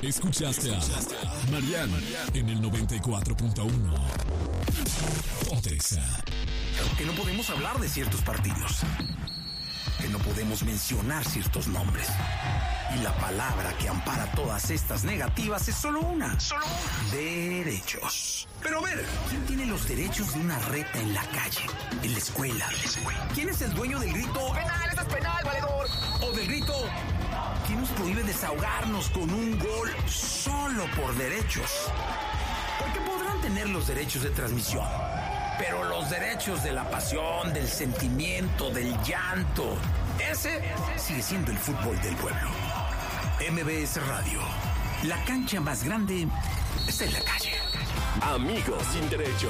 Escuchaste a Mariana en el 94.1. Ponte Exa. Que no podemos hablar de ciertos partidos. Que no podemos mencionar ciertos nombres. Y la palabra que ampara todas estas negativas es solo una. Derechos. Pero a ver, ¿quién tiene los derechos de una reta en la calle, en la escuela? ¿Quién es el dueño del grito "penal, esto es penal, valedor"? O del grito ¿quién nos prohíbe desahogarnos con un gol solo por derechos? Porque podrán tener los derechos de transmisión, pero los derechos de la pasión, del sentimiento, del llanto, ese sigue siendo el fútbol del pueblo. MBS Radio, la cancha más grande está en la calle. Amigos sin derechos.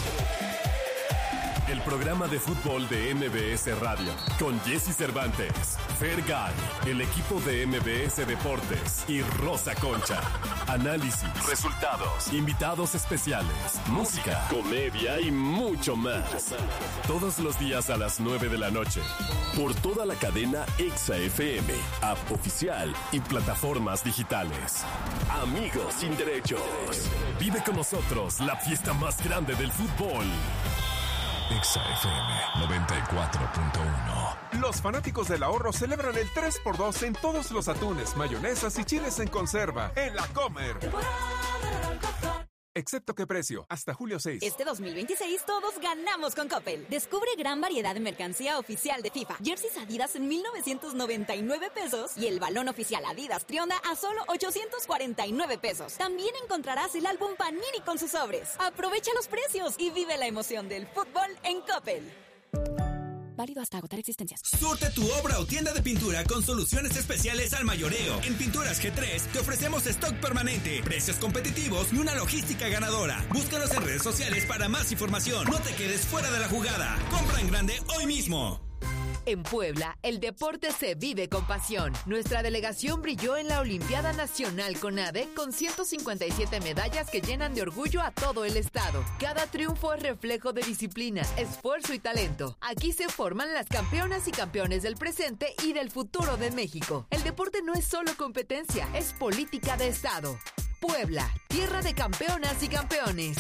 El programa de fútbol de MBS Radio, con Jesse Cervantes, Fergay, el equipo de MBS Deportes y Rosa Concha. Análisis, resultados, invitados especiales, música, comedia y mucho más. Todos los días a las 9 de la noche. Por toda la cadena Exa FM, app oficial y plataformas digitales. Amigos sin derechos. Vive con nosotros la fiesta más grande del fútbol. Exa FM 94.1. Los fanáticos del ahorro celebran el 3x2 en todos los atunes, mayonesas y chiles en conserva en La Comer. Excepto qué precio, hasta julio 6. Este 2026 todos ganamos con Coppel. Descubre gran variedad de mercancía oficial de FIFA. Jerseys Adidas en 1,999 pesos y el balón oficial Adidas Trionda a solo 849 pesos. También encontrarás el álbum Panini con sus sobres. Aprovecha los precios y vive la emoción del fútbol en Coppel. Válido hasta agotar existencias. Surte tu obra o tienda de pintura con soluciones especiales al mayoreo. En Pinturas G3 te ofrecemos stock permanente, precios competitivos y una logística ganadora. Búscanos en redes sociales para más información. No te quedes fuera de la jugada. Compra en grande hoy mismo. En Puebla, el deporte se vive con pasión. Nuestra delegación brilló en la Olimpiada Nacional CONADE con 157 medallas que llenan de orgullo a todo el estado. Cada triunfo es reflejo de disciplina, esfuerzo y talento. Aquí se forman las campeonas y campeones del presente y del futuro de México. El deporte no es solo competencia, es política de estado. Puebla, tierra de campeonas y campeones.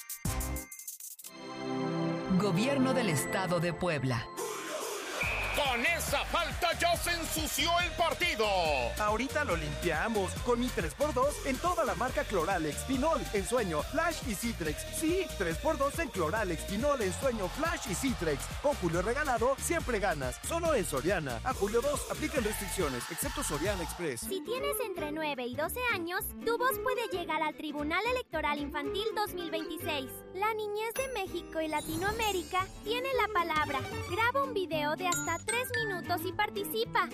Gobierno del Estado de Puebla. Con esa falta ya se ensució el partido. Ahorita lo limpiamos con mi 3x2 en toda la marca Cloralex, Pinol, Ensueño, Flash y Citrex. Sí, 3x2 en Cloralex, Pinol, Ensueño, Flash y Citrex. Con Julio regalado, siempre ganas. Solo en Soriana. A julio 2 aplican restricciones, excepto Soriana Express. Si tienes entre 9 y 12 años, tu voz puede llegar al Tribunal Electoral Infantil 2026. La niñez de México y Latinoamérica tiene la palabra. Graba un video de hasta 3 minutos y participa.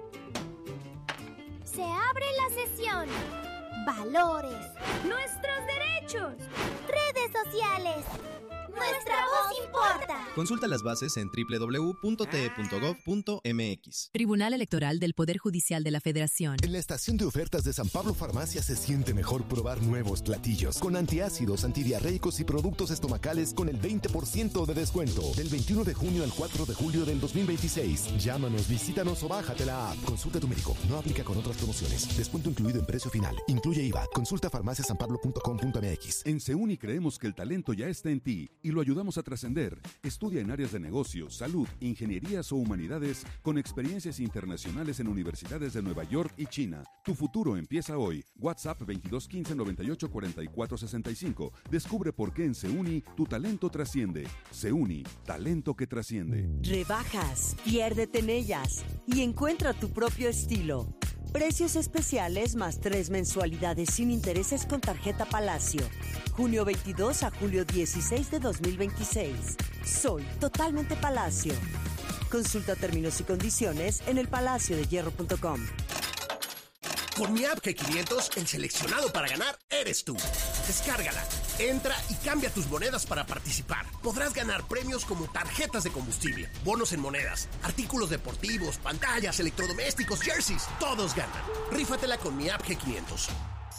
Se abre la sesión. Valores. Nuestros derechos. Redes sociales. Nuestra voz importa. Consulta las bases en www.te.gov.mx. Tribunal Electoral del Poder Judicial de la Federación. En la estación de ofertas de San Pablo Farmacia se siente mejor probar nuevos platillos con antiácidos, antidiarreicos y productos estomacales con el 20% de descuento. Del 21 de junio al 4 de julio del 2026. Llámanos, visítanos o bájate la app. Consulta a tu médico. No aplica con otras promociones. Descuento incluido en precio final. Incluye IVA. Consulta farmaciasanpablo.com.mx. En Seuni creemos que el talento ya está en ti y lo ayudamos a trascender. Estudia en áreas de negocios, salud, ingenierías o humanidades con experiencias internacionales en universidades de Nueva York y China. Tu futuro empieza hoy. WhatsApp 2215 98 44 65. Descubre por qué en Seuni tu talento trasciende. Seuni, talento que trasciende. Rebajas, piérdete en ellas y encuentra tu propio estilo. Precios especiales más 3 mensualidades sin intereses con tarjeta Palacio. Junio 22 a julio 16 de 2026. Soy totalmente Palacio. Consulta términos y condiciones en elpalaciodehierro.com. Con mi app G500, el seleccionado para ganar eres tú. Descárgala, entra y cambia tus monedas para participar. Podrás ganar premios como tarjetas de combustible, bonos en monedas, artículos deportivos, pantallas, electrodomésticos, jerseys. Todos ganan. Rífatela con mi app G500.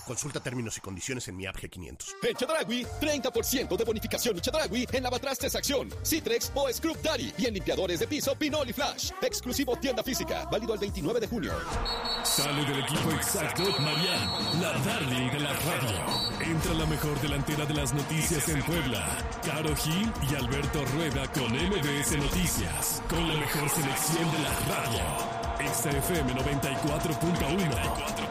Consulta términos y condiciones en mi app G500. En Chedraui, 30% de bonificación y Chedraui en lavatrastes Acción, Citrex o Scrub Daddy y en limpiadores de piso Pinol y Flash. Exclusivo tienda física, válido el 29 de junio. Sale del equipo exacto Marian, la darling de la radio. Entra la mejor delantera de las noticias en Puebla, Caro Gil y Alberto Rueda con MBS Noticias, con la mejor selección de la radio. XFM 94.1.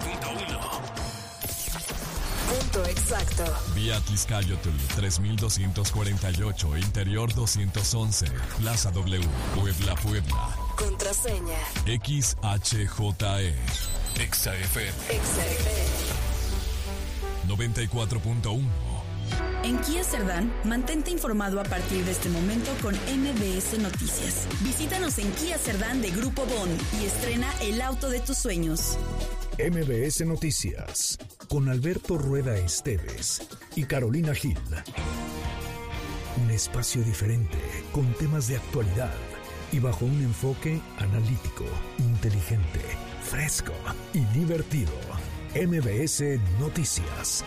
Punto exacto. Vía Tizcayotl 3248, Interior 211, Plaza W, Puebla, Puebla. Contraseña. XHJE. XFM 94.1. En Kia Cerdán, mantente informado a partir de este momento con MBS Noticias. Visítanos en Kia Cerdán de Grupo Bond y estrena el auto de tus sueños. MBS Noticias, con Alberto Rueda Esteves y Carolina Gil. Un espacio diferente, con temas de actualidad y bajo un enfoque analítico, inteligente, fresco y divertido. MBS Noticias.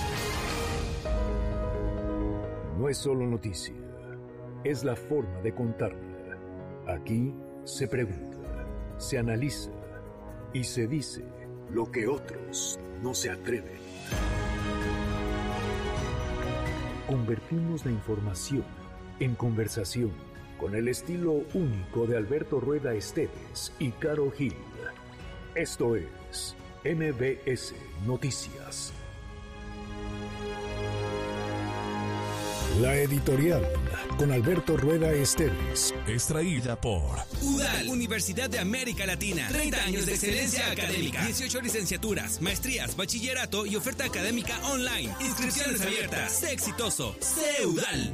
No es solo noticia, es la forma de contarla. Aquí se pregunta, se analiza y se dice lo que otros no se atreven. Convertimos la información en conversación con el estilo único de Alberto Rueda Esteves y Caro Gil. Esto es MBS Noticias. La editorial con Alberto Rueda Esteves. Extraída por UDAL, Universidad de América Latina. 30 años de excelencia académica. 18 licenciaturas, maestrías, bachillerato y oferta académica online. Inscripciones abiertas. Sé exitoso. Sé UDAL.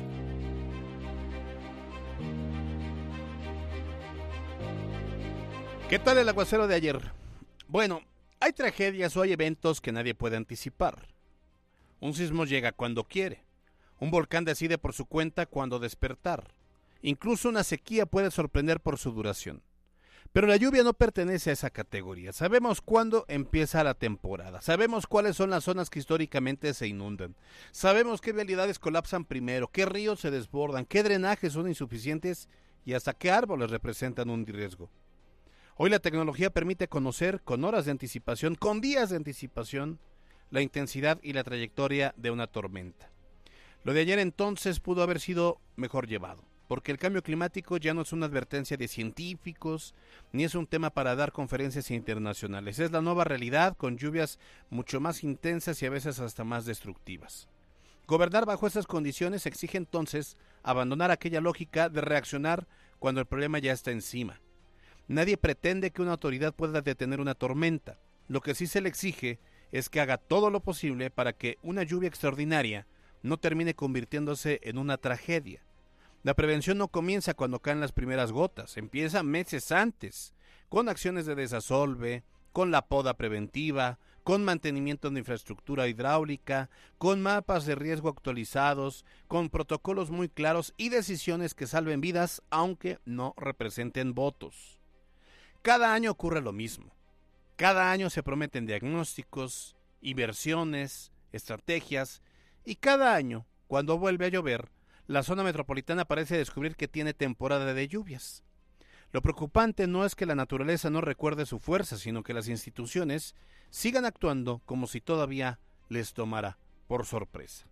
¿Qué tal el aguacero de ayer? Bueno, hay tragedias o hay eventos que nadie puede anticipar. Un sismo llega cuando quiere. Un volcán decide por su cuenta cuándo despertar. Incluso una sequía puede sorprender por su duración. Pero la lluvia no pertenece a esa categoría. Sabemos cuándo empieza la temporada. Sabemos cuáles son las zonas que históricamente se inundan. Sabemos qué vialidades colapsan primero, qué ríos se desbordan, qué drenajes son insuficientes y hasta qué árboles representan un riesgo. Hoy la tecnología permite conocer con horas de anticipación, con días de anticipación, la intensidad y la trayectoria de una tormenta. Lo de ayer entonces pudo haber sido mejor llevado, porque el cambio climático ya no es una advertencia de científicos, ni es un tema para dar conferencias internacionales. Es la nueva realidad con lluvias mucho más intensas y a veces hasta más destructivas. Gobernar bajo estas condiciones exige entonces abandonar aquella lógica de reaccionar cuando el problema ya está encima. Nadie pretende que una autoridad pueda detener una tormenta. Lo que sí se le exige es que haga todo lo posible para que una lluvia extraordinaria no termine convirtiéndose en una tragedia. La prevención no comienza cuando caen las primeras gotas, empieza meses antes, con acciones de desasolve, con la poda preventiva, con mantenimiento de infraestructura hidráulica, con mapas de riesgo actualizados, con protocolos muy claros y decisiones que salven vidas, aunque no representen votos. Cada año ocurre lo mismo. Cada año se prometen diagnósticos, inversiones, estrategias, y cada año, cuando vuelve a llover, la zona metropolitana parece descubrir que tiene temporada de lluvias. Lo preocupante no es que la naturaleza no recuerde su fuerza, sino que las instituciones sigan actuando como si todavía les tomara por sorpresa.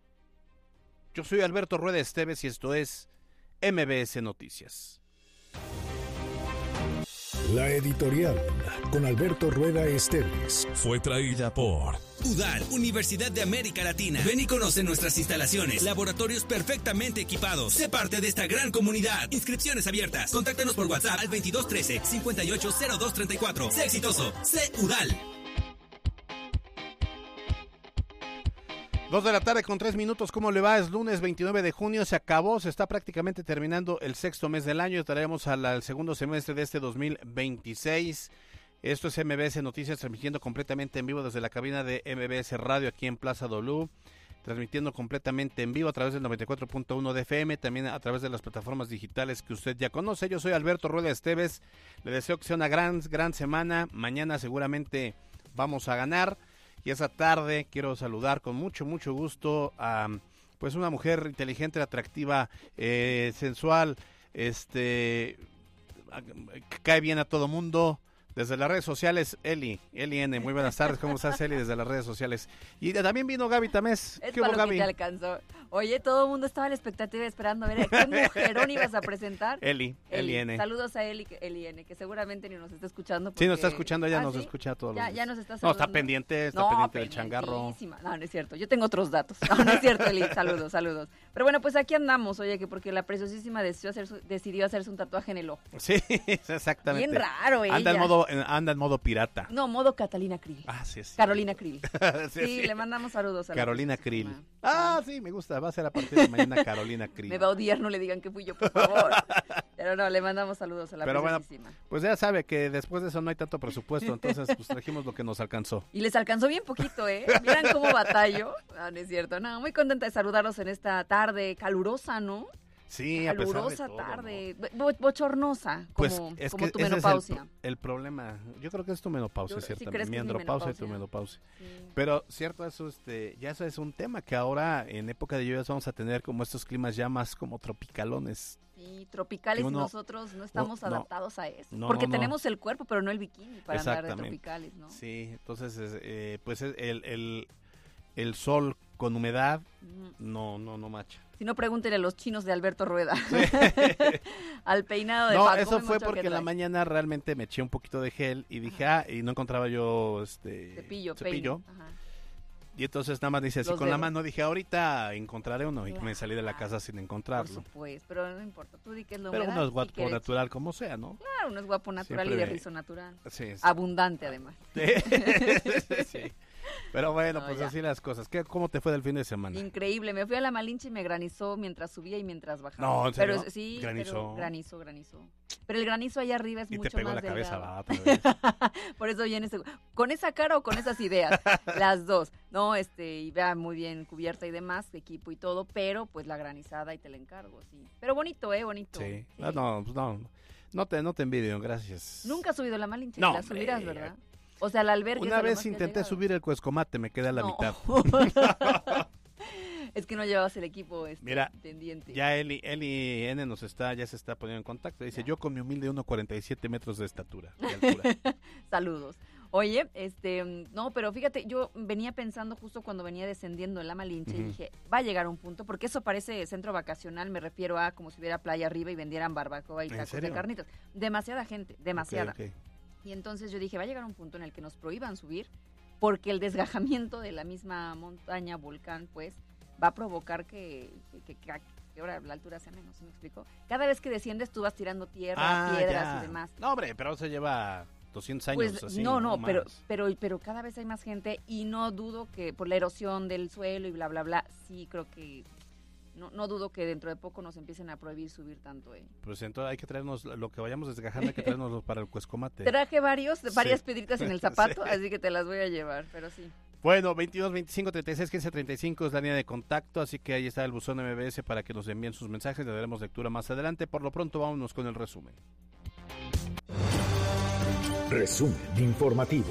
Yo soy Alberto Rueda Esteves y esto es MBS Noticias. La editorial con Alberto Rueda Esteves fue traída por UDAL, Universidad de América Latina. Ven y conoce nuestras instalaciones, laboratorios perfectamente equipados. Sé parte de esta gran comunidad. Inscripciones abiertas. Contáctanos por WhatsApp al 2213-580234. Sé exitoso. Sé UDAL. 2 de la tarde con 3 minutos, ¿cómo le va? Es lunes 29 de junio, se acabó, se está prácticamente terminando el sexto mes del año, estaremos al segundo semestre de este 2026. Esto es MBS Noticias, transmitiendo completamente en vivo desde la cabina de MBS Radio aquí en Plaza W, transmitiendo completamente en vivo a través del 94.1 de FM, también a través de las plataformas digitales que usted ya conoce. Yo soy Alberto Rueda Esteves, le deseo que sea una gran semana, mañana seguramente vamos a ganar. Y esa tarde quiero saludar con mucho gusto a pues una mujer inteligente, atractiva, sensual, que cae bien a todo mundo. Desde las redes sociales, Eli N. Muy buenas tardes, ¿cómo estás, Eli? Desde las redes sociales. Y también vino Gaby Tamés. ¿Qué hubo, Gaby? Te alcanzó. Oye, todo el mundo estaba a la expectativa esperando a ver qué mujerón ibas a presentar. Eli N. Saludos a Eli N, que seguramente ni nos está escuchando. Sí, nos está escuchando, ella nos escucha todos los días. Ya nos está No, saludando. está pendiente del changarro. No, no es cierto, yo tengo otros datos. No es cierto, Eli, saludos. Pero bueno, pues aquí andamos, oye, que porque la preciosísima decidió hacerse un tatuaje en el ojo. Sí, exactamente. Bien raro ella. Anda en modo pirata. No, modo Catalina Krill. Ah, sí. Carolina Krill. sí, le mandamos saludos a Carolina Krill. Sí, me gusta. Va a ser a partir de mañana Carolina Krill. Me va a odiar, no le digan que fui yo, por favor. Pero no, le mandamos saludos a la preciosísima. Bueno, pues ya sabe que después de eso no hay tanto presupuesto, entonces pues trajimos lo que nos alcanzó. Y les alcanzó bien poquito, ¿eh? Miran cómo batallo. No es cierto. No, muy contenta de saludarlos en esta tarde calurosa, ¿no? Sí, calurosa a pesar de todo, tarde, ¿no? Bochornosa, pues como es como que tu ese menopausia. Es el problema. Yo creo que es tu menopausia, ¿cierto? ¿Sí Mi andropausia y tu menopausia. Sí. Pero cierto, eso ya eso es un tema que ahora en época de lluvias vamos a tener como estos climas ya más como tropicalones. Sí, tropicales, y nosotros no estamos adaptados a eso. Porque tenemos el cuerpo, pero no el bikini para andar de tropicales, ¿no? Sí, entonces pues el sol con humedad no macha. Si no, pregúntenle a los chinos de Alberto Rueda. Sí. Al peinado de No, Paco, eso fue porque en la mañana realmente me eché un poquito de gel y dije, y no encontraba yo cepillo. Y entonces nada más dice así con la mano, dije, ahorita encontraré uno. Y me salí de la casa sin encontrarlo. Por supuesto, pero no importa, tú di que es lo Pero uno es guapo natural como sea, ¿no? Claro, uno es guapo natural y de rizo natural. Sí. Abundante además. Sí. Pero bueno, pues así las cosas. ¿Cómo te fue del fin de semana? Increíble, me fui a La Malinche y me granizó mientras subía y mientras bajaba. No, ¿en serio? Pero sí, granizo. Pero el granizo allá arriba es mucho más delgado. Y te pegó la cabeza, otra vez. Por eso viene con esa cara o con esas ideas, las dos. No, y vea muy bien cubierta y demás, equipo y todo, pero pues la granizada y te la encargo, sí. Pero bonito, bonito. Sí. No te envidio, gracias. Nunca has subido La Malinche, la subirás, ¿verdad? O sea, la albergue. Una vez intenté subir el Cuescomate, me quedé a la mitad. Es que no llevabas el equipo pendiente. Ya Eli N ya se está poniendo en contacto. Dice, yo con mi humilde 1.47 metros de estatura, de altura. Saludos. Oye, no, pero fíjate, yo venía pensando justo cuando venía descendiendo en La Malinche y dije, va a llegar un punto, porque eso parece centro vacacional, me refiero a como si hubiera playa arriba y vendieran barbacoa y tacos de carnitas. Demasiada gente, demasiada. Okay. Y entonces yo dije, va a llegar un punto en el que nos prohíban subir, porque el desgajamiento de la misma montaña, volcán, pues, va a provocar que ahora la altura sea menos, ¿sí me explico? Cada vez que desciendes tú vas tirando tierra, piedras y demás. No, hombre, pero se lleva 200 años pues, así. No, pero cada vez hay más gente y no dudo que por la erosión del suelo y bla, bla, bla, sí creo que... No dudo que dentro de poco nos empiecen a prohibir subir tanto. Pues entonces hay que traernos, lo que vayamos desgajando, hay que traernos para el Cuescomate. Traje varias piedritas en el zapato, así que te las voy a llevar, pero sí. Bueno, 22, 25, 36, 15, 35 es la línea de contacto, así que ahí está el buzón MBS para que nos envíen sus mensajes, le daremos lectura más adelante. Por lo pronto, vámonos con el resumen. Resumen informativo.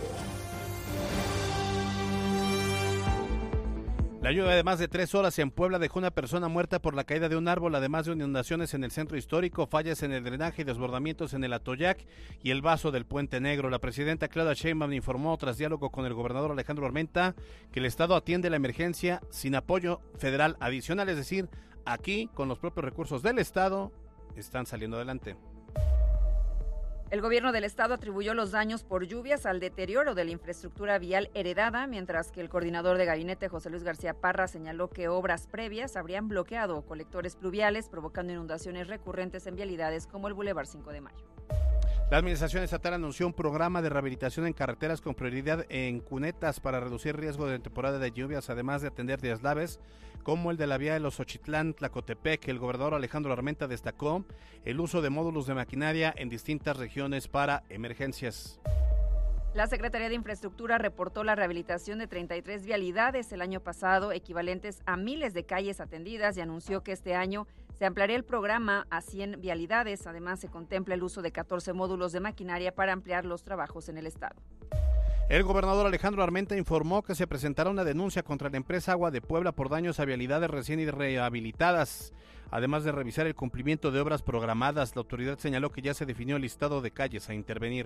La lluvia de más de 3 horas en Puebla dejó una persona muerta por la caída de un árbol, además de inundaciones en el centro histórico, fallas en el drenaje y desbordamientos en el Atoyac y el vaso del Puente Negro. La presidenta Claudia Sheinbaum informó, tras diálogo con el gobernador Alejandro Armenta, que el Estado atiende la emergencia sin apoyo federal adicional, es decir, aquí, con los propios recursos del Estado, están saliendo adelante. El gobierno del estado atribuyó los daños por lluvias al deterioro de la infraestructura vial heredada, mientras que el coordinador de gabinete, José Luis García Parra, señaló que obras previas habrían bloqueado colectores pluviales, provocando inundaciones recurrentes en vialidades como el Boulevard 5 de Mayo. La administración estatal anunció un programa de rehabilitación en carreteras con prioridad en cunetas para reducir riesgo de temporada de lluvias, además de atender deslaves como el de la vía de los Xochitlán, Tlacotepec. El gobernador Alejandro Armenta destacó el uso de módulos de maquinaria en distintas regiones para emergencias. La Secretaría de Infraestructura reportó la rehabilitación de 33 vialidades el año pasado, equivalentes a miles de calles atendidas, y anunció que este año se ampliaría el programa a 100 vialidades. Además, se contempla el uso de 14 módulos de maquinaria para ampliar los trabajos en el estado. El gobernador Alejandro Armenta informó que se presentará una denuncia contra la empresa Agua de Puebla por daños a vialidades recién rehabilitadas. Además de revisar el cumplimiento de obras programadas, la autoridad señaló que ya se definió el listado de calles a intervenir.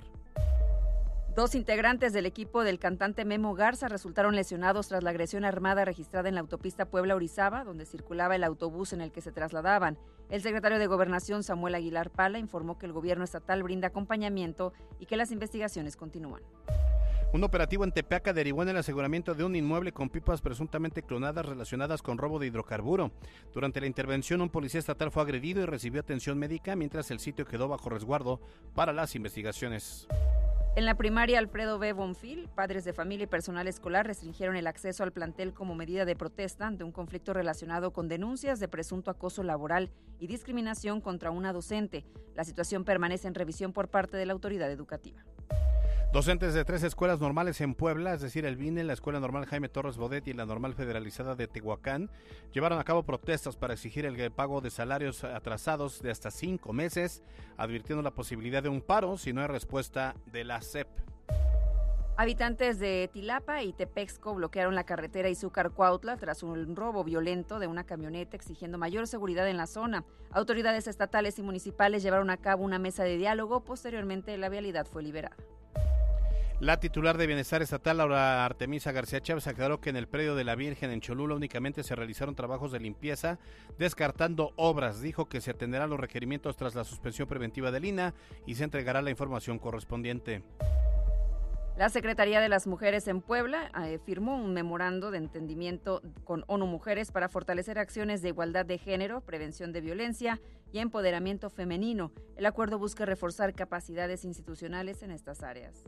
2 integrantes del equipo del cantante Memo Garza resultaron lesionados tras la agresión armada registrada en la autopista Puebla-Orizaba, donde circulaba el autobús en el que se trasladaban. El secretario de Gobernación, Samuel Aguilar Pala, informó que el gobierno estatal brinda acompañamiento y que las investigaciones continúan. Un operativo en Tepeaca derivó en el aseguramiento de un inmueble con pipas presuntamente clonadas relacionadas con robo de hidrocarburo. Durante la intervención, un policía estatal fue agredido y recibió atención médica, mientras el sitio quedó bajo resguardo para las investigaciones. En la primaria Alfredo B. Bonfil, padres de familia y personal escolar restringieron el acceso al plantel como medida de protesta ante un conflicto relacionado con denuncias de presunto acoso laboral y discriminación contra una docente. La situación permanece en revisión por parte de la autoridad educativa. Docentes de 3 escuelas normales en Puebla, es decir, el BINE, la Escuela Normal Jaime Torres Bodet y la Normal Federalizada de Tehuacán, llevaron a cabo protestas para exigir el pago de salarios atrasados de hasta 5 meses, advirtiendo la posibilidad de un paro si no hay respuesta de la SEP. Habitantes de Tilapa y Tepexco bloquearon la carretera Izúcar-Cuautla tras un robo violento de una camioneta exigiendo mayor seguridad en la zona. Autoridades estatales y municipales llevaron a cabo una mesa de diálogo, posteriormente la vialidad fue liberada. La titular de Bienestar Estatal, Laura Artemisa García Chávez, aclaró que en el predio de la Virgen en Cholula únicamente se realizaron trabajos de limpieza, descartando obras. Dijo que se atenderán los requerimientos tras la suspensión preventiva del INAH y se entregará la información correspondiente. La Secretaría de las Mujeres en Puebla firmó un memorando de entendimiento con ONU Mujeres para fortalecer acciones de igualdad de género, prevención de violencia y empoderamiento femenino. El acuerdo busca reforzar capacidades institucionales en estas áreas.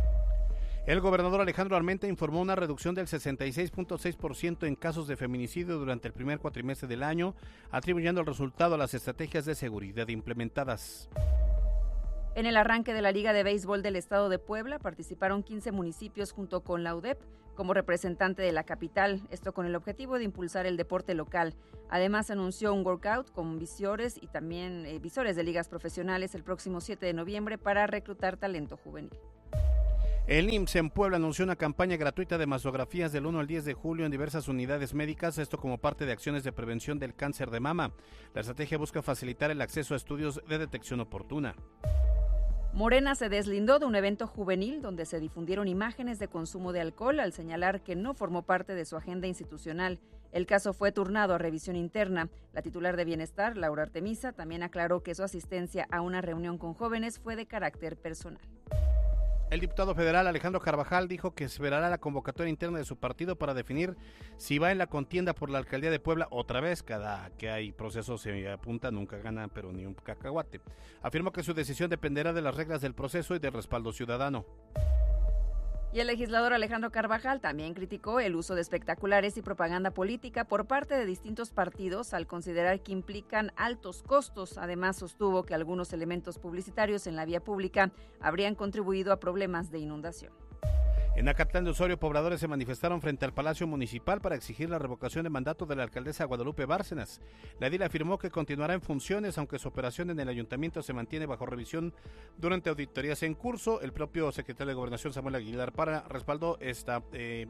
El gobernador Alejandro Armenta informó una reducción del 66.6% en casos de feminicidio durante el primer cuatrimestre del año, atribuyendo el resultado a las estrategias de seguridad implementadas. En el arranque de la Liga de Béisbol del Estado de Puebla participaron 15 municipios junto con la UDEP como representante de la capital, esto con el objetivo de impulsar el deporte local. Además anunció un workout con visores y también visores de ligas profesionales el próximo 7 de noviembre para reclutar talento juvenil. El IMSS en Puebla anunció una campaña gratuita de mastografías del 1 al 10 de julio en diversas unidades médicas, esto como parte de acciones de prevención del cáncer de mama. La estrategia busca facilitar el acceso a estudios de detección oportuna. Morena se deslindó de un evento juvenil donde se difundieron imágenes de consumo de alcohol al señalar que no formó parte de su agenda institucional. El caso fue turnado a revisión interna. La titular de Bienestar, Laura Artemisa, también aclaró que su asistencia a una reunión con jóvenes fue de carácter personal. El diputado federal Alejandro Carvajal dijo que esperará la convocatoria interna de su partido para definir si va en la contienda por la alcaldía de Puebla otra vez. Cada que hay proceso se apunta, nunca gana, pero ni un cacahuate. Afirmó que su decisión dependerá de las reglas del proceso y del respaldo ciudadano. Y el legislador Alejandro Carvajal también criticó el uso de espectaculares y propaganda política por parte de distintos partidos al considerar que implican altos costos. Además, sostuvo que algunos elementos publicitarios en la vía pública habrían contribuido a problemas de inundación. En Acatlán de Osorio, pobladores se manifestaron frente al Palacio Municipal para exigir la revocación de mandato de la alcaldesa Guadalupe Bárcenas. La edil afirmó que continuará en funciones, aunque su operación en el ayuntamiento se mantiene bajo revisión durante auditorías en curso. El propio secretario de Gobernación, Samuel Aguilar Pala, respaldó esta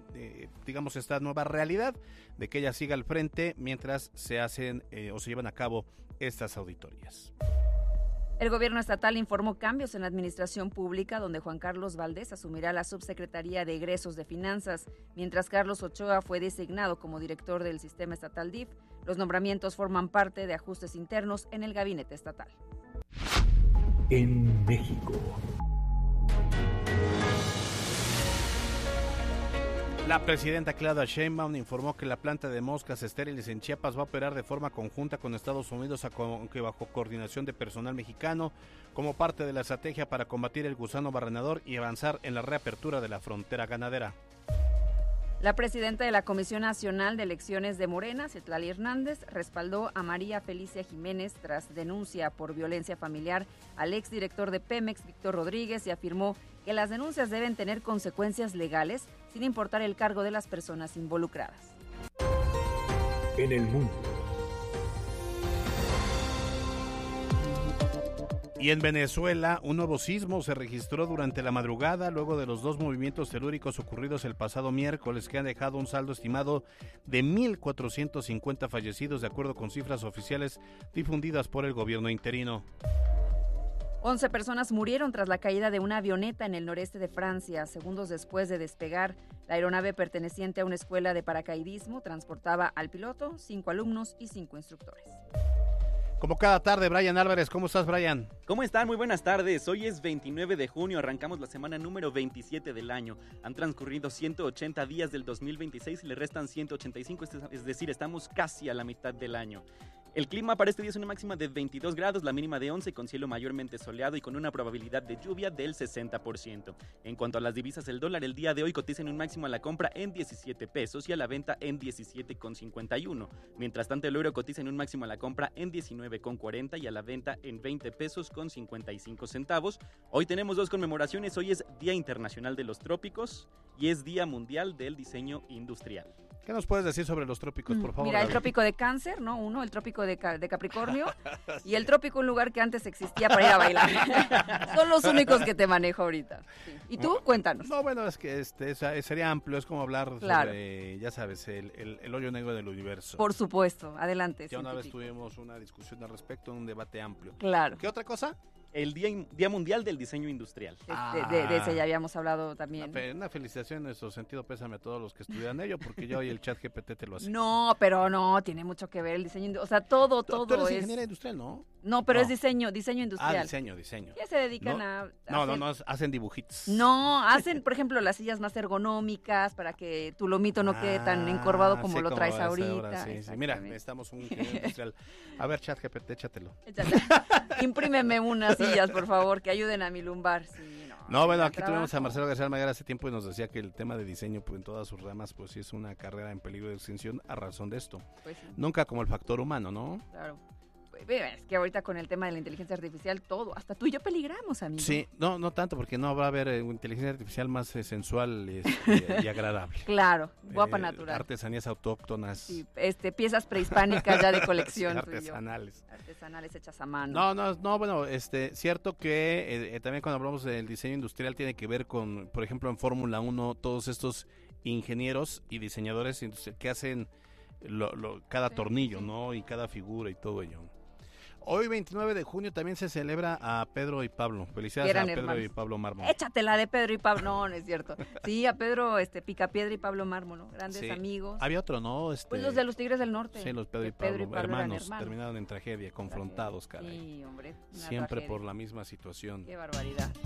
nueva realidad de que ella siga al frente mientras se hacen o se llevan a cabo estas auditorías. El gobierno estatal informó cambios en la administración pública, donde Juan Carlos Valdés asumirá la subsecretaría de egresos de finanzas, mientras Carlos Ochoa fue designado como director del sistema estatal DIF. Los nombramientos forman parte de ajustes internos en el gabinete estatal. En México. La presidenta Claudia Sheinbaum informó que la planta de moscas estériles en Chiapas va a operar de forma conjunta con Estados Unidos, aunque bajo coordinación de personal mexicano, como parte de la estrategia para combatir el gusano barrenador y avanzar en la reapertura de la frontera ganadera. La presidenta de la Comisión Nacional de Elecciones de Morena, Citlali Hernández, respaldó a María Felicia Jiménez tras denuncia por violencia familiar al exdirector de Pemex, Víctor Rodríguez, y afirmó que las denuncias deben tener consecuencias legales sin importar el cargo de las personas involucradas. En el mundo. Y en Venezuela, un nuevo sismo se registró durante la madrugada luego de los 2 movimientos telúricos ocurridos el pasado miércoles que han dejado un saldo estimado de 1.450 fallecidos de acuerdo con cifras oficiales difundidas por el gobierno interino. 11 personas murieron tras la caída de una avioneta en el noreste de Francia. Segundos después de despegar, la aeronave perteneciente a una escuela de paracaidismo transportaba al piloto, 5 alumnos y 5 instructores. Como cada tarde, Brian Álvarez. ¿Cómo estás, Brian? ¿Cómo están? Muy buenas tardes. Hoy es 29 de junio, arrancamos la semana número 27 del año. Han transcurrido 180 días del 2026 y le restan 185, es decir, estamos casi a la mitad del año. El clima para este día es una máxima de 22 grados, la mínima de 11, con cielo mayormente soleado y con una probabilidad de lluvia del 60%. En cuanto a las divisas, el dólar el día de hoy cotiza en un máximo a la compra en 17 pesos y a la venta en 17,51. Mientras tanto, el euro cotiza en un máximo a la compra en 19,40 y a la venta en 20 pesos con 55 centavos. Hoy tenemos 2 conmemoraciones. Hoy es Día Internacional de los Trópicos y es Día Mundial del Diseño Industrial. ¿Qué nos puedes decir sobre los trópicos, por favor? Mira, el trópico de Cáncer, ¿no? Uno, el trópico de Capricornio y el trópico, un lugar que antes existía para ir a bailar. Son los únicos que te manejo ahorita. Sí. ¿Y tú? Cuéntanos. No, bueno, es que sería amplio, es como hablar sobre, ya sabes, el hoyo negro del universo. Por supuesto, adelante. Ya una vez tuvimos una discusión al respecto, un debate amplio. Claro. ¿Qué otra cosa? El Día Mundial del Diseño Industrial. De ese ya habíamos hablado también. Una felicitación en nuestro sentido pésame a todos los que estudian ello, porque ya hoy el chat GPT te lo hace. No, pero no, tiene mucho que ver el diseño, o sea, todo Tú eres es... ingeniera industrial, ¿no? No, pero es diseño industrial. Diseño. ¿Qué se dedican a No, hacen dibujitos. No, hacen, por ejemplo, las sillas más ergonómicas para que tu lomito no quede tan encorvado como lo traes ahorita. Sí. Mira, necesitamos un ingeniero industrial. A ver, chat GPT, échatelo. Imprímeme unas sillas, por favor, que ayuden a mi lumbar. Sí, no, bueno, aquí tuvimos a Marcelo García Almaguer hace tiempo y nos decía que el tema de diseño, pues en todas sus ramas, pues sí es una carrera en peligro de extinción a razón de esto. Pues sí. Nunca como el factor humano, ¿no? Claro. Es que ahorita con el tema de la inteligencia artificial, todo, hasta tú y yo peligramos, amigo. Sí, no tanto, porque no va a haber inteligencia artificial más sensual y agradable. Claro, guapa natural. Artesanías autóctonas. Sí, piezas prehispánicas ya de colección. Sí, artesanales. Artesanales hechas a mano. No, bueno, cierto que también cuando hablamos del diseño industrial tiene que ver con, por ejemplo, en Fórmula 1, todos estos ingenieros y diseñadores que hacen cada tornillo, ¿no? Y cada figura y todo ello. Hoy, 29 de junio, también se celebra a Pedro y Pablo. Felicidades a Pedro hermanos. Y Pablo Mármol. Échatela de Pedro y Pablo. No es cierto. Sí, a Pedro Picapiedra y Pablo Mármol, ¿no? Grandes amigos. Había otro, ¿no? Pues los de los Tigres del Norte. Sí, los Pedro y Pablo hermanos, terminaron en tragedia, confrontados, caray. Sí, hombre. Siempre tragedia. Por la misma situación. Qué barbaridad.